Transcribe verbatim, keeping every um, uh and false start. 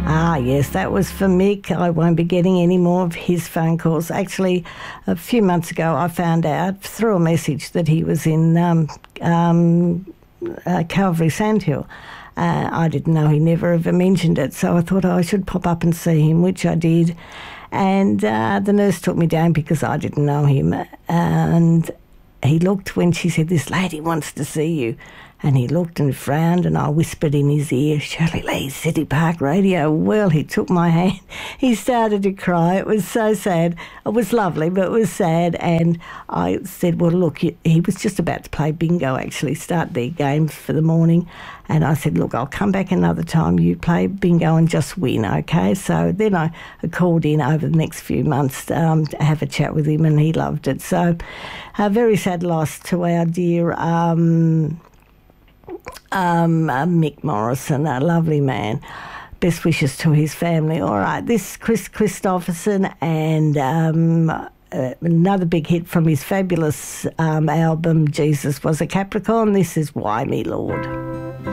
Ah, yes, that was for Mick. I won't be getting any more of his phone calls. Actually, a few months ago, I found out through a message that he was in um, um, uh, Calvary Sandhill. Uh, I didn't know he never ever mentioned it, so I thought oh, I should pop up and see him, which I did. And uh, the nurse took me down because I didn't know him. And he looked when she said, "This lady wants to see you." And he looked and frowned, and I whispered in his ear, "Shirley Lee, City Park Radio." Well, he took my hand. He started to cry. It was so sad. It was lovely, but it was sad. And I said, well, look, he was just about to play bingo, actually, start their games for the morning. And I said, look, I'll come back another time. You play bingo and just win, okay? So then I called in over the next few months um, to have a chat with him, and he loved it. So a very sad loss to our dear... Um, Um, uh, Mick Morrison, a lovely man. Best wishes to his family. All right, this is Chris Christopherson, and um, uh, another big hit from his fabulous um, album, Jesus Was a Capricorn. This is Why Me Lord.